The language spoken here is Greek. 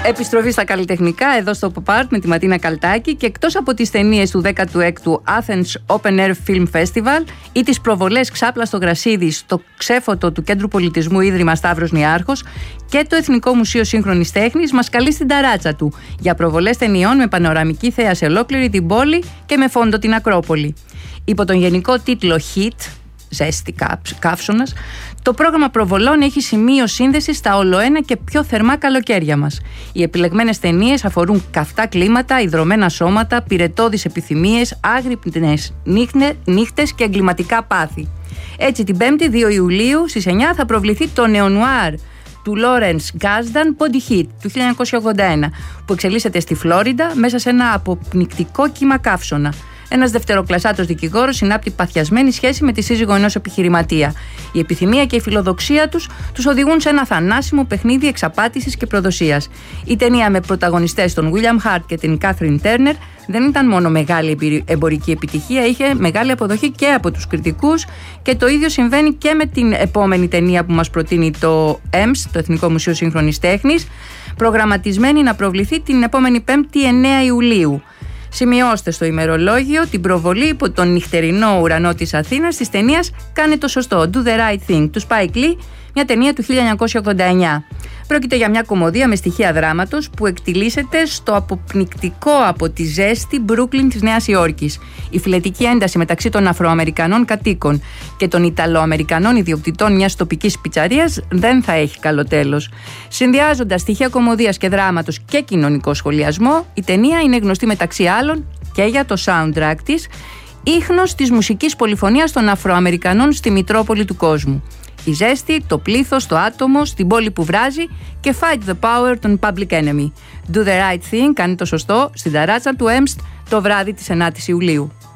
Επιστροφή στα καλλιτεχνικά εδώ στο Pop Art με τη Ματίνα Καλτάκη, και εκτός από τις ταινίες του 16ου Athens Open Air Film Festival ή τις προβολές Ξάπλα στο Γρασίδι στο ξέφωτο του Κέντρου Πολιτισμού Ίδρυμα Σταύρος Νιάρχος, και το Εθνικό Μουσείο Σύγχρονης Τέχνης μας καλεί στην ταράτσα του για προβολές ταινιών με πανοραμική θέα σε ολόκληρη την πόλη και με φόντο την Ακρόπολη. Υπό τον γενικό τίτλο HIT, ζέστη καύσωνας, το πρόγραμμα προβολών έχει σημείο σύνδεση στα ολοένα και πιο θερμά καλοκαίρια μας. Οι επιλεγμένες ταινίες αφορούν καυτά κλίματα, ιδρωμένα σώματα, πυρετώδεις επιθυμίες, άγρυπνες νύχτες και εγκληματικά πάθη. Έτσι, την 5η 2 Ιουλίου στις 9 θα προβληθεί το νεονουάρ του Lawrence Kasdan Body Heat του 1981, που εξελίσσεται στη Φλόριντα μέσα σε ένα αποπνικτικό κύμα καύσωνα. Ένας δευτεροκλασσάτος δικηγόρος συνάπτει παθιασμένη σχέση με τη σύζυγο ενός επιχειρηματία. Η επιθυμία και η φιλοδοξία τους οδηγούν σε ένα θανάσιμο παιχνίδι εξαπάτησης και προδοσίας. Η ταινία, με πρωταγωνιστές τον William Hart και την Catherine Turner, δεν ήταν μόνο μεγάλη εμπορική επιτυχία, είχε μεγάλη αποδοχή και από τους κριτικούς, και το ίδιο συμβαίνει και με την επόμενη ταινία που μας προτείνει το EMS, το Εθνικό Μουσείο Σύγχρονης Τέχνης, προγραμματισμένη να προβληθεί την επόμενη 5η 9 Ιουλίου. Σημειώστε στο ημερολόγιο την προβολή υπό τον νυχτερινό ουρανό της Αθήνας της ταινίας «Κάνε το σωστό», Do the Right Thing, του Spike Lee, μια ταινία του 1989. Πρόκειται για μια κομμωδία με στοιχεία δράματος που εκτιλήσεται στο αποπνικτικό από τη ζέστη Brooklyn της Νέας Υόρκης. Η φιλετική ένταση μεταξύ των Αφροαμερικανών κατοίκων και των Ιταλοαμερικανών ιδιοκτητών μιας τοπικής πιτσαρίας δεν θα έχει καλό τέλος. Συνδυάζοντας στοιχεία κομμωδίας και δράματος και κοινωνικό σχολιασμό, η ταινία είναι γνωστή μεταξύ άλλων και για το soundtrack της, ίχνος της μουσικής πολυφωνίας των Αφροαμερικανών στη Μητρόπολη του κόσμου. Η ζέστη, το πλήθος, το άτομο, στην πόλη που βράζει, και Fight the Power των Public Enemy. Do the Right Thing, κάνει το σωστό, στην ταράτσα του EMST το βράδυ της 9ης Ιουλίου.